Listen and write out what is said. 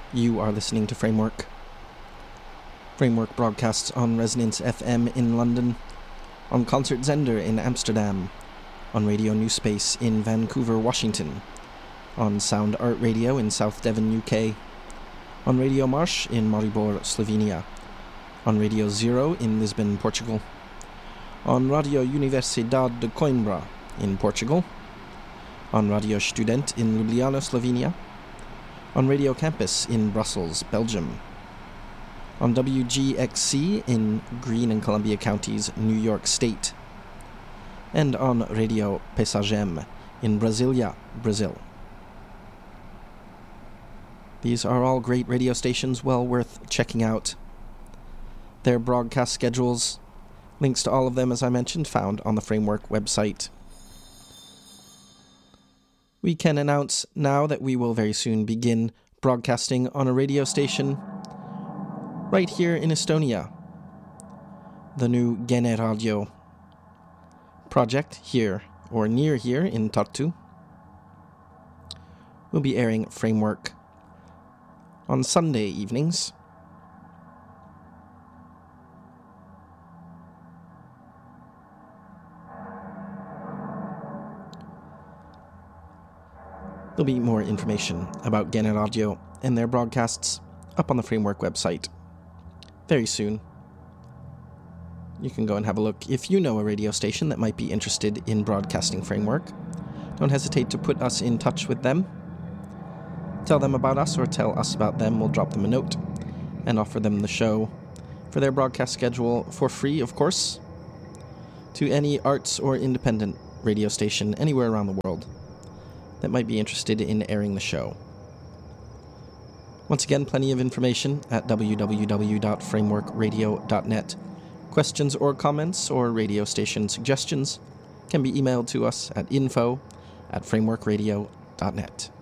You are listening to Framework. Framework broadcasts on Resonance FM in London, on Concert Zender in Amsterdam, on Radio New Space in Vancouver, Washington, on Sound Art Radio in South Devon, UK, on Radio Marsh in Maribor, Slovenia, on Radio Zero in Lisbon, Portugal, on Radio Universidade de Coimbra in Portugal, on Radio Student in Ljubljana, Slovenia, on Radio Campus in Brussels, Belgium, on WGXC in Greene and Columbia Counties, New York State, and on Radio Pesagem in Brasilia, Brazil. These are all great radio stations, well worth checking out. Their broadcast schedules, links to all of them, as I mentioned, found on the Framework website. We can announce now that we will very soon begin broadcasting on a radio station right here in Estonia. The new Gene Radio project here, or near here in Tartu, will be airing Framework on Sunday evenings. There'll be more information about Gene Radio and their broadcasts up on the Framework website very soon. You can go and have a look. If you know a radio station that might be interested in broadcasting Framework, don't hesitate to put us in touch with them. Tell them about us or tell us about them. We'll drop them a note and offer them the show for their broadcast schedule for free, of course, to any arts or independent radio station anywhere around the world that might be interested in airing the show. Once again, plenty of information at www.frameworkradio.net. Questions or comments or radio station suggestions can be emailed to us at info@frameworkradio.net.